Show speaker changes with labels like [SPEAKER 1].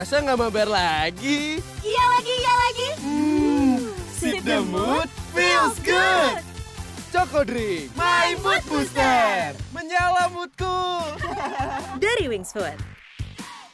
[SPEAKER 1] Masa nggak mabar lagi?
[SPEAKER 2] Iya lagi.
[SPEAKER 1] Sip the mood feels good. Choco Drink, my mood booster. Menyala moodku.
[SPEAKER 2] Dari Wings Food.